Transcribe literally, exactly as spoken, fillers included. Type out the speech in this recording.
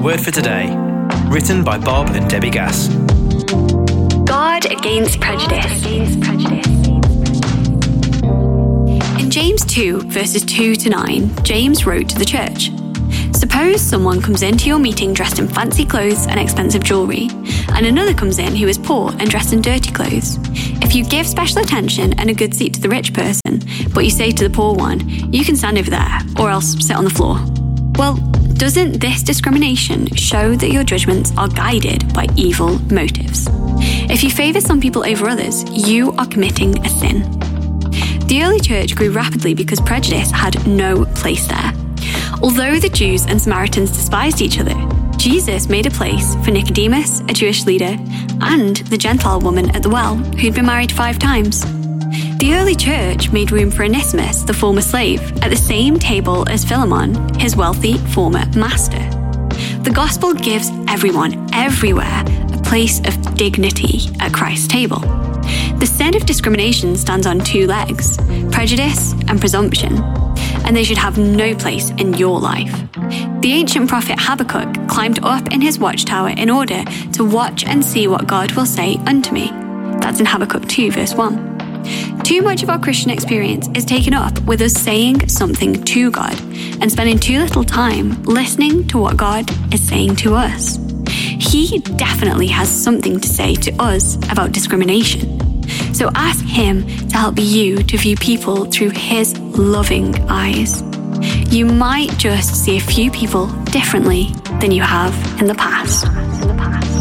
Word for today, written by Bob and Debbie Gass. God against prejudice. In James two, verses two to nine, James wrote to the church, "Suppose someone comes into your meeting dressed in fancy clothes and expensive jewelry, and another comes in who is poor and dressed in dirty clothes. If you give special attention and a good seat to the rich person, but you say to the poor one, 'You can stand over there, or else sit on the floor,' well, doesn't this discrimination show that your judgments are guided by evil motives? If you favour some people over others, you are committing a sin." The early church grew rapidly because prejudice had no place there. Although the Jews and Samaritans despised each other, Jesus made a place for Nicodemus, a Jewish leader, and the Gentile woman at the well, who'd been married five times. The early church made room for Onesimus, the former slave, at the same table as Philemon, his wealthy former master. The gospel gives everyone, everywhere, a place of dignity at Christ's table. The sin of discrimination stands on two legs, prejudice and presumption, and they should have no place in your life. The ancient prophet Habakkuk climbed up in his watchtower in order to watch and see what God will say unto me. That's in Habakkuk two, verse one. Too much of our Christian experience is taken up with us saying something to God and spending too little time listening to what God is saying to us. He definitely has something to say to us about discrimination. So ask him to help you to view people through his loving eyes. You might just see a few people differently than you have in the past. In the past.